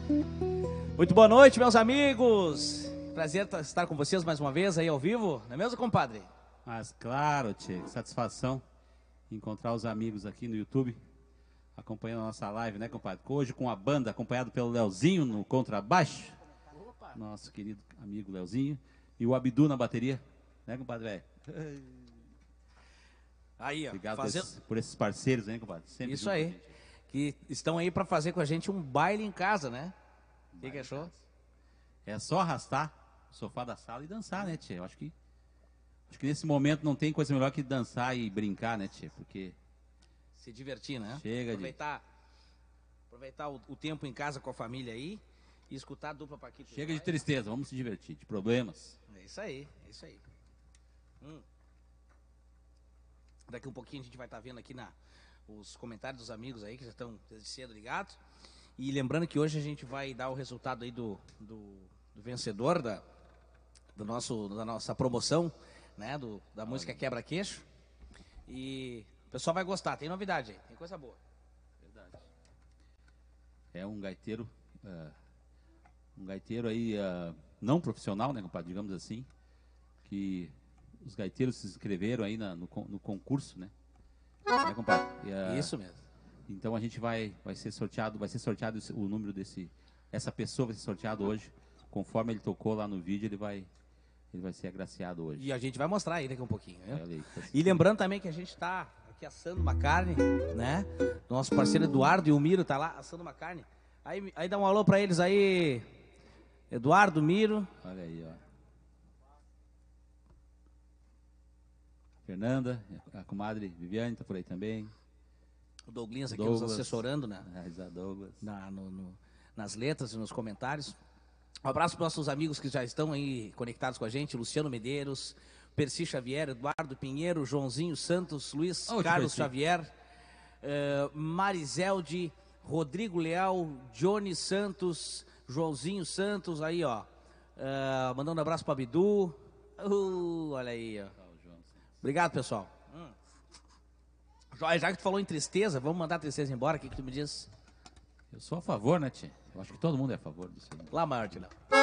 Muito boa noite, meus amigos. Prazer estar com vocês mais uma vez aí ao vivo, não é mesmo, compadre? Mas claro, tchê, que satisfação encontrar os amigos aqui no YouTube, acompanhando a nossa live, né, compadre? Hoje com a banda, acompanhado pelo Leozinho no contrabaixo, nosso querido amigo Leozinho, e o Abdu na bateria, né, compadre, velho? Aí, ó. Obrigado por esses parceiros, né, compadre? Sempre Isso junto aí. com a gente. Que estão aí para fazer com a gente um baile em casa, né? O que achou? É só arrastar o sofá da sala e dançar, né, tchê? Eu acho que nesse momento não tem coisa melhor que dançar e brincar, né, tchê? Porque se divertir, né? Chega aproveitar o tempo em casa com a família aí e escutar a dupla Paquito. Chega de tristeza, vamos se divertir, de problemas. É isso aí, é isso aí. Daqui um pouquinho a gente vai estar vendo aqui os comentários dos amigos aí que já estão desde cedo ligados. E lembrando que hoje a gente vai dar o resultado aí do vencedor da nossa promoção, né? Da música Quebra-Queixo. E o pessoal vai gostar, tem novidade aí, tem coisa boa. Verdade. É um gaiteiro aí não profissional, né, compadre, digamos assim, que os gaiteiros se inscreveram aí no concurso, né? Né, compadre? Isso mesmo. Então a gente vai ser sorteado o número essa pessoa vai ser sorteado hoje, conforme ele tocou lá no vídeo, ele vai ser agraciado hoje. E a gente vai mostrar aí daqui um pouquinho, né? Ali, E lembrando também que a gente está aqui assando uma carne, né? Nosso parceiro Eduardo e o Miro tá lá assando uma carne. Aí dá um alô para eles aí, Eduardo, Miro. Olha aí, ó. Fernanda, a comadre Viviane tá por aí também. O Douglas aqui nos assessorando, né? Douglas. Nas letras e nos comentários. Um abraço para os nossos amigos que já estão aí conectados com a gente. Luciano Medeiros, Percy Xavier, Eduardo Pinheiro, Joãozinho Santos, Luiz Carlos Xavier, Mariselde, Rodrigo Leal, Johnny Santos, Joãozinho Santos, aí ó. Mandando um abraço para Bidu. Olha aí, ó. Obrigado, pessoal. Já que tu falou em tristeza, vamos mandar a tristeza embora. O que tu me diz? Eu sou a favor, né, tia? Eu acho que todo mundo é a favor disso aí. Lá, Martin.